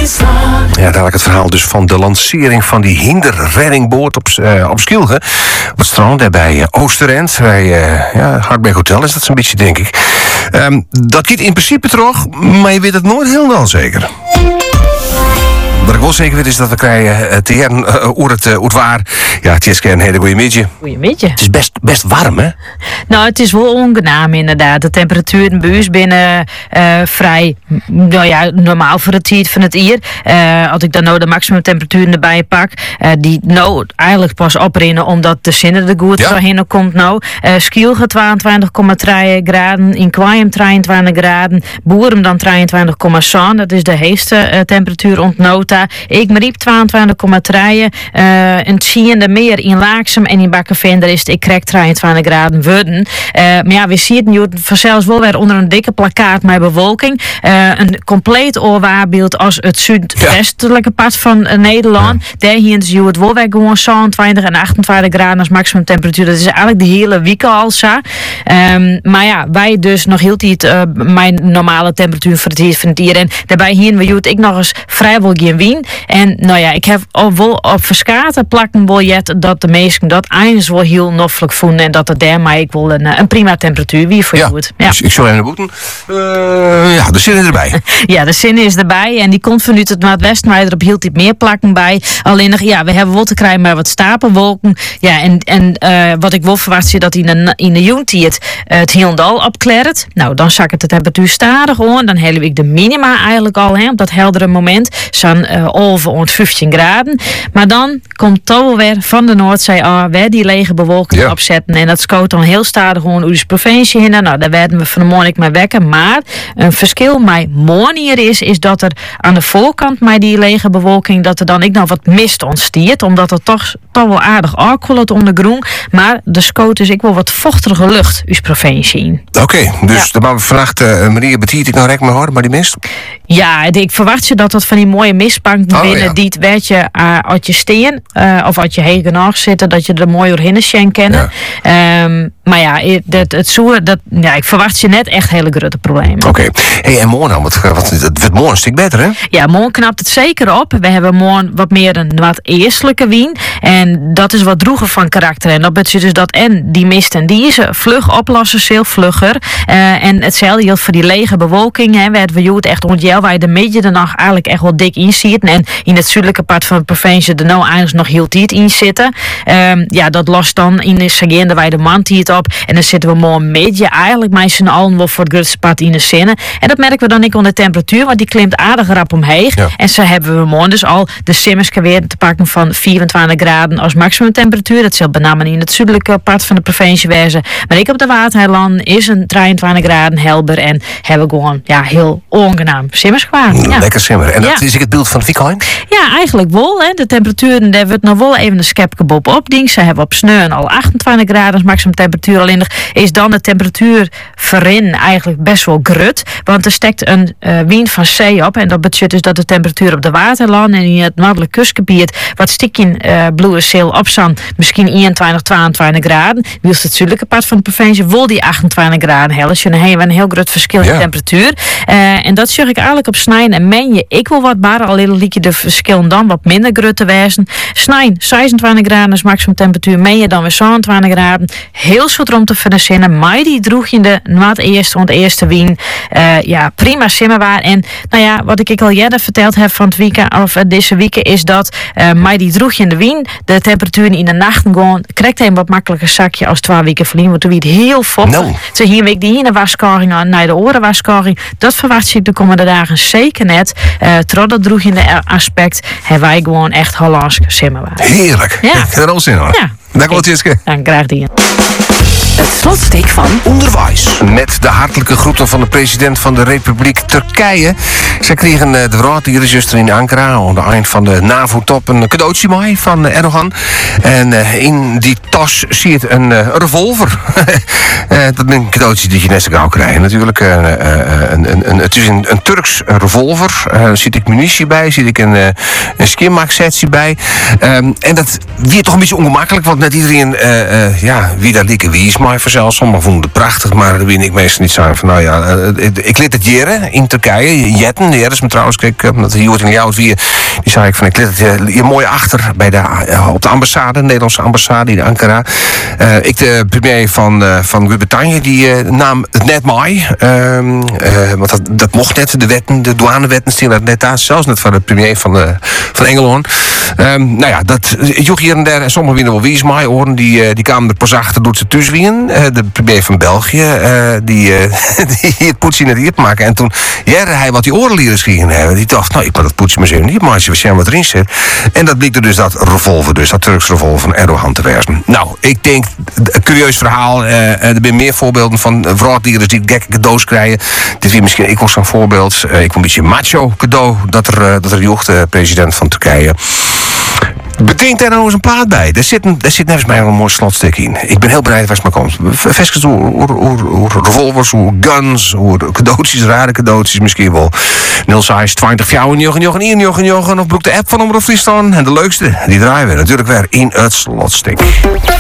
Ja, dadelijk het verhaal dus van de lancering van die hinderreddingboot op Skilge. Op het strand, daar bij Oosterend. Bij Hartberg Hotel is dat zo'n beetje, denk ik. Dat gaat in principe terug, maar je weet het nooit helemaal zeker. Wat ik wel zeker weet is dat we krijgen te heren het waar. Ja, Tjeske, een hele goede middag. Goedemiddag. Het is best warm, hè? Nou, het is wel ongenaam inderdaad. De temperatuur bij ons binnen vrij normaal voor het tijd van het hier. Als ik dan nou de maximumtemperatuur erbij pak, die nou eigenlijk pas oprinnen omdat de zinnen er goed doorheen komt nou. Skilge 22,3 graden, in Kwajum 23 graden, Boerum dan 23,7. Dat is de heetste temperatuur ontnota. Ik me riep 22,3. Een tiende meer in Laaksem en in Bakkenvinder is het ik krijg 23 graden worden. Maar ja, we zien het nu vanzelfs wel weer onder een dikke plakkaat met bewolking. Een compleet oorwaarbeeld als het zuidwestelijke part van Nederland. Daar hier zie je het wel weer gewoon 27 en 28 graden als maximumtemperatuur. Dat is eigenlijk de hele week al zo. Maar ja, wij dus nog heel tijd mijn normale temperatuur voor het hier. En daarbij hier we ik nog eens vrijwel geen wien. En nou ja, ik heb al wel op verskaten plakken biljet dat de meesten dat eindelijk wel heel noffelijk vonden en dat het daarmee ik wel een prima temperatuur wie voor je goed. Ja. Dus ik zou even de boeten. De zin is erbij. Ja, de zin is erbij en die komt vanuit het noordwesten, maar er op heel tijd meer plakken bij. Alleen nog, ja, we hebben wel te krijgen maar wat stapelwolken. Ja, en wat ik wel verwacht zie dat in de juntie het heelendal opklert. Nou, dan zak het de temperatuur stadig aan. Dan halen we de minima eigenlijk al op dat heldere moment. Zo'n over 15 graden. Maar dan komt toch wel weer van de Noordzee weer die lege bewolking opzetten. En dat scoot dan heel stadig gewoon uit de provincie heen. Nou, daar werden we vanmorgen mee wekken. Maar een verschil met morgen hier is dat er aan de voorkant met die lege bewolking dat er dan ik nog wat mist ontstiert. Omdat het toch wel aardig aankoelt onder groen. Maar de scoot is ik wel wat vochtige lucht uit de provincie in. Oké, dus de man vannacht Maria betiet ik nou rek maar hoor, maar die mist? Ja, ik verwacht je dat van die mooie mistbanken binnen die het weet je uit je steen of uit je heen genoeg zitten dat je er mooi doorheen schenken kennen. Ja. Maar ja, ik verwacht je net echt hele grote problemen. Oké. Hey, en morgen dan? Het wordt morgen een stuk beter, hè? Ja, morgen knapt het zeker op. We hebben morgen wat meer een wat eerstelijke wien. En dat is wat droeger van karakter. En dat betekent dus dat en die mist en die is vlug oplossen, veel vlugger. En hetzelfde geldt voor die lege bewolking. Hè. We het echt ontjel waar je de midden de nacht eigenlijk echt wel dik in ziet. En in het zuidelijke part van de provincie er nou eigenlijk nog heel tijd in zitten. Dat lost dan in de sagende waar de man het op. En dan zitten we morgen midden eigenlijk met z'n allen wel voor het grootste part in de zinnen. En dat merken we dan niet aan de temperatuur, want die klimt aardig rap omheen. Ja. En zo hebben we morgen dus al de simmers weer te pakken van 24 graden als maximumtemperatuur. Dat zal benamelijk in het zuidelijke part van de provincie wezen. Maar ik op de Waterheiland is een 23 graden helder en hebben we gewoon heel ongenaam simmers qua. Ja. Lekker simmer. En dat is het beeld van het weekend? Ja, eigenlijk wel. Hè. De temperaturen, daar wordt nog wel even een skepkebop op. Ze hebben op Sneun al 28 graden als maximumtemperatuur. Alleen is dan de temperatuur voorin eigenlijk best wel grut. Want er steekt een wind van zee op. En dat betekent dus dat de temperatuur op de Waterland en in het noordelijk kustgebied wat stikje blauwe zeel opstaan. Misschien 21, 22 graden. Wie is het zuidelijke part van de provincie wil die 28 graden hellen. Dus je een heel groot verschil in temperatuur. En dat zeg ik eigenlijk op snijden en menje. Ik wil wat baren, alleen liet je de verschillen dan wat minder grut te wezen. Snijden 26 graden is maximum temperatuur. Menje dan weer 27 graden. Heel soort om te verzinnen. Maar die droeg je de eerste wien. Prima simmerwaar. En nou ja, wat ik al eerder verteld heb van het weekend of deze weken is dat maar die droeg je in de wien. De temperatuur in de nacht gewoon krijgt een wat makkelijker zakje als 2 weken verliezen. Want toen weer het heel vochtig. No. Zo hier week die ene waskoring aan naar de orenwaskoring. Dat verwacht ik de komende dagen zeker net. Terwijl dat droeg je in de aspect hebben wij gewoon echt Hollands simmerwaar. Heerlijk. Ja. Ik heb er al zin hoor. Ja. Dank wel, Tjeske. Dan graag die. Het slotsteek van onderwijs. Met de hartelijke groeten van de president van de Republiek Turkije. Zij kregen de raad hier juist in Ankara aan het eind van de NAVO-top een cadeautje mee van Erdogan. En in die tas zit een revolver. Dat is een cadeautje dat je net zo gauw krijgt. Natuurlijk, het is een Turks revolver. Er zit ik munitie bij, zit ik een skimmaak-setje bij. En dat weer toch een beetje ongemakkelijk, want net iedereen wie daar lekker wie is. mij vanzelf. Sommigen vonden het prachtig, maar daar wil ik meestal niet zijn. Van, nou ja, ik liet het jaren in Turkije. Jetten, die is me trouwens, kijk, dat Joert in Jout weer. Die zei ik van, ik liet het hier mooi achter bij op de ambassade, de Nederlandse ambassade in Ankara. Ik, de premier van Groot-Brittannië, die nam het net mij. Want dat mocht net, de wetten, de douanewetten stelen net daar. Zelfs net van de premier van Engeland. Nou ja, dat joeg hier en daar. En sommigen winnen wel wie is mij horen. Die kwamen er pas achter door ze thuis wien. De premier van België. Die het poetsie net hier te maken. En toen hij wat die oorlelieren gingen hebben. Die dacht, nou, ik moet dat poetsie maar zien. Die maatje, we zien wat erin zit. En dat bleek er dus dat revolver, dus dat Turks revolver van Erdogan te wezen. Nou, ik denk, een curieus verhaal. Er zijn meer voorbeelden van vrouwdieren die gekke cadeaus krijgen. Dit weer misschien ik was zo'n voorbeeld. Ik wil een beetje macho cadeau dat er jocht, de president van Turkije. Bedenk daar nou eens een plaat bij. Daar zit nevens mij een mooi slotstuk in. Ik ben heel blij waar het maar komt. Veskens hoe revolvers, hoe guns, hoe cadeautjes, rare cadeautjes misschien wel. 06 20 fjouwen, of broek de app van Omroep Friesland. En de leukste, die draaien we natuurlijk weer in het slotstuk.